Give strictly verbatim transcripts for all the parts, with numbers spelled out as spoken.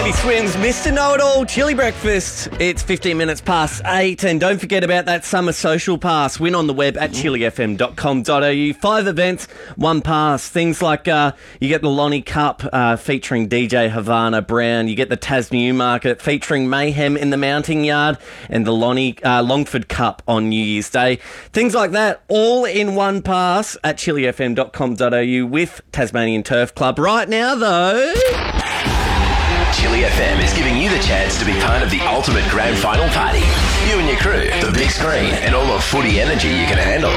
Sydney Swims, Mister Know-It-All, Chili Breakfast. It's fifteen minutes past eight, and don't forget about that summer social pass. Win on the web at chili f m dot com dot a u. Five events, one pass. Things like uh, you get the Lonnie Cup uh, featuring D J Havana Brown. You get the Tas Newmarket featuring Mayhem in the Mounting Yard, and the Lonnie uh, Longford Cup on New Year's Day. Things like that, all in one pass at chili f m dot com dot a u with Tasmanian Turf Club. Right now, though... Chili F M is giving you the chance to be part of the ultimate grand final party. You and your crew, the big screen, and all the footy energy you can handle.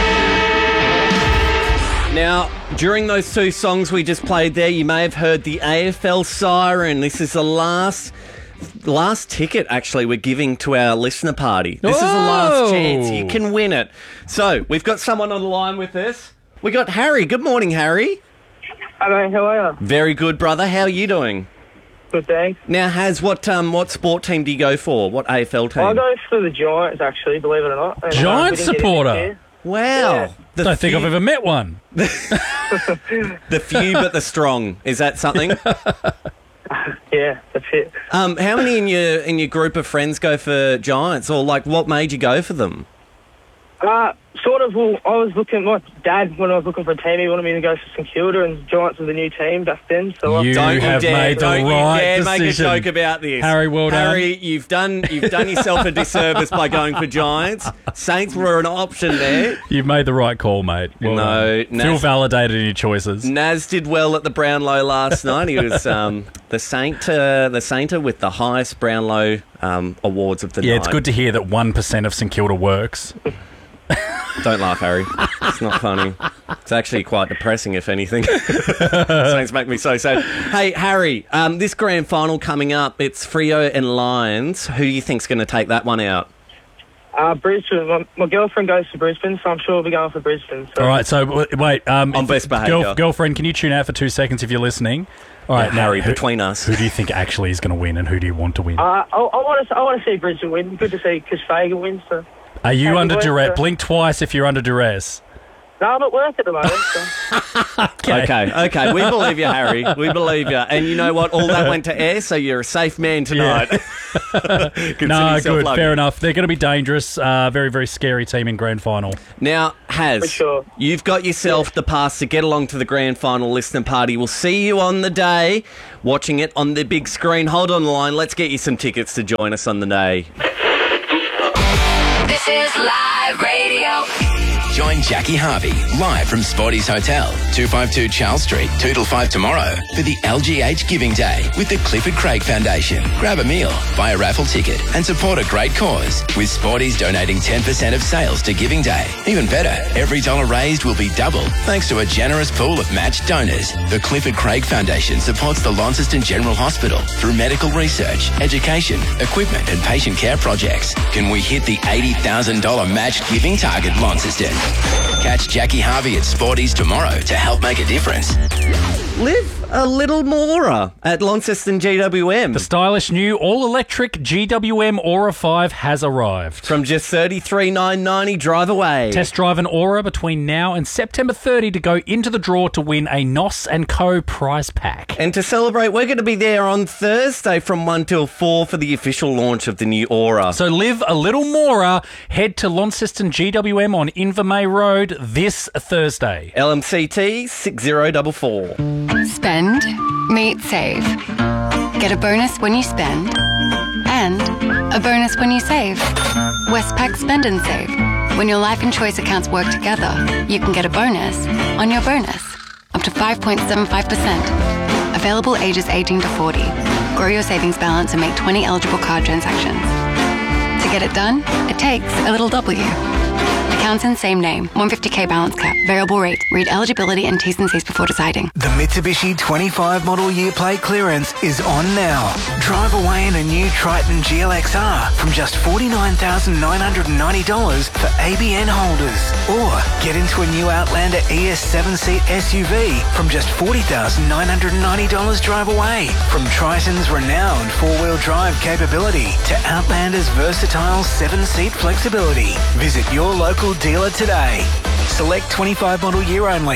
Now, during those two songs we just played there, you may have heard the A F L siren. This is the last... Last ticket, actually, we're giving to our listener party. This Whoa. is the last chance. You can win it. So, we've got someone on the line with us. We got Harry. Good morning, Harry. Hello, how are you? Very good, brother. How are you doing? Good, thanks. Now, Has, what um, what sport team do you go for? What A F L team? I go for the Giants, actually, believe it or not. And, Giants um, supporter? Wow. Yeah. I don't think I've ever met one. The few but the strong. Is that something? Yeah, that's it. Um, how many in your in your group of friends go for Giants, or like what made you go for them? Uh, sort of, well, I was looking, my dad, when I was looking for a team, he wanted me to go for St Kilda, and Giants was the new team back then. So You I, Don't have you dare, made the don't right you dare make a decision. joke about this. Harry, well done. Harry, you've done you've done yourself a disservice by going for Giants. Saints were an option there. You've made the right call, mate. Well No, done. no. Feel validated in your choices. Naz did well at the Brownlow last night. He was um, the Saint, uh, the Sainter with the highest Brownlow um, awards of the Yeah, night. it's good to hear that one percent of St Kilda works. Don't laugh, Harry. It's not funny. It's actually quite depressing, if anything. Saints make me so sad. Hey, Harry, um, this grand final coming up, it's Freo and Lions. Who do you think's going to take that one out? uh, Brisbane, my, my girlfriend goes to Brisbane, so I'm sure we'll be going for Brisbane. So. All right, so w- wait. Um, On if- best behaviour. girl- girlfriend, can you tune out for two seconds if you're listening? All right, Yeah, Harry, now, who, between us. Who do you think actually is going to win, and who do you want to win? Uh, I, I want to I want to see Brisbane win. Good to see Chris Fagan win, so... Are you Happy under work, duress? sir. Blink twice if you're under duress. No, I'm at work at the moment, so... Okay, okay. We believe you, Harry. We believe you. And you know what? All that went to air, so you're a safe man tonight. Consider No, yourself good. lucky. Fair enough. They're going to be dangerous. Uh, very, very scary team in grand final. Now, Has, For sure. you've got yourself the pass to get along to the grand final listener party. We'll see you on the day, watching it on the big screen. Hold on the line. Let's get you some tickets to join us on the day. This is Live Radio. Join Jackie Harvey live from Spotty's Hotel, two fifty-two Charles Street, two till five tomorrow for the L G H Giving Day with the Clifford Craig Foundation. Grab a meal, buy a raffle ticket and support a great cause with Spotty's donating ten percent of sales to Giving Day. Even better, every dollar raised will be doubled thanks to a generous pool of matched donors. The Clifford Craig Foundation supports the Launceston General Hospital through medical research, education, equipment and patient care projects. Can we hit the eighty thousand dollars matched giving target, Launceston? Catch Jackie Harvey at Sporties tomorrow to help make a difference. Live a little more at Launceston G W M. The stylish new all-electric G W M Aura five has arrived. From just thirty-three thousand nine hundred ninety dollars drive away. Test drive an Aura between now and September thirtieth to go into the draw to win a N O S and Co prize pack. And to celebrate, we're going to be there on Thursday from one till four for the official launch of the new Aura. So live a little more. Head to Launceston G W M on Invermay Road this Thursday. L M C T six zero four four. Spend, meet, save. Get a bonus when you spend, and a bonus when you save. Westpac Spend and Save. When your life and choice accounts work together, you can get a bonus on your bonus, up to five point seven five percent. Available ages eighteen to forty. Grow your savings balance and make twenty eligible card transactions. To get it done, it takes a little W. Accounts in same name. one hundred fifty thousand balance cap. Variable rate. Read eligibility and T's and C's before deciding. The Mitsubishi twenty-five model year plate clearance is on now. Drive away in a new Triton G L X R from just forty-nine thousand nine hundred ninety dollars for A B N holders. Or get into a new Outlander E S seven seat S U V from just forty thousand nine hundred ninety dollars drive away. From Triton's renowned four-wheel drive capability to Outlander's versatile seven seat flexibility. Visit your local dealer today. Select twenty-five model year only.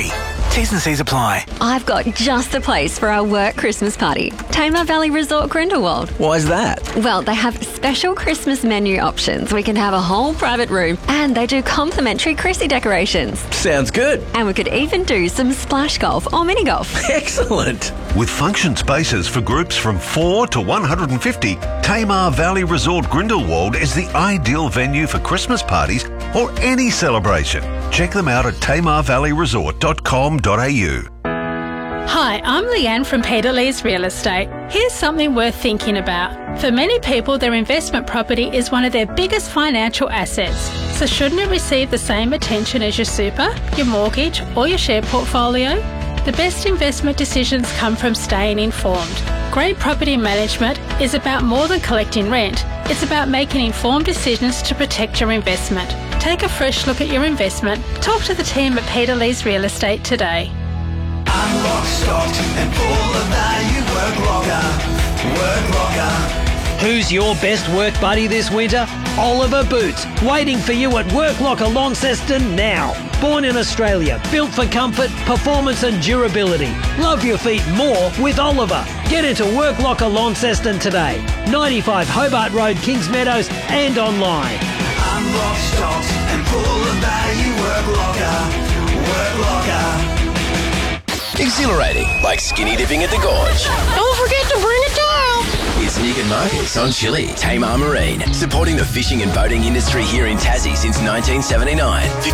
T's and C's apply. I've got just the place for our work Christmas party. Tamar Valley Resort Grindelwald. Why's that? Well, they have special Christmas menu options. We can have a whole private room and they do complimentary Chrissy decorations. Sounds good. And we could even do some splash golf or mini golf. Excellent. With function spaces for groups from four to one hundred fifty, Tamar Valley Resort Grindelwald is the ideal venue for Christmas parties or any celebration. Check them out at tamar valley resort dot com dot a u. Hi, I'm Leanne from Peter Lee's Real Estate. Here's something worth thinking about. For many people, their investment property is one of their biggest financial assets. So shouldn't it receive the same attention as your super, your mortgage or your share portfolio? The best investment decisions come from staying informed. Great property management is about more than collecting rent. It's about making informed decisions to protect your investment. Take a fresh look at your investment. Talk to the team at Peter Lee's Real Estate today. I'm lock, stocked and full of value. Work locker, work locker. Who's your best work buddy this winter? Oliver Boots, waiting for you at Work Locker Launceston now. Born in Australia, built for comfort, performance and durability. Love your feet more with Oliver. Get into Work Locker Launceston today. ninety-five Hobart Road, Kings Meadows and online. I'm lock, stocked and full of value. Work locker, work locker. Exhilarating, like skinny dipping at the gorge. Don't forget to bring a towel. It's Nick and Marcus on Chili. Tamar Marine, supporting the fishing and boating industry here in Tassie since nineteen seventy-nine.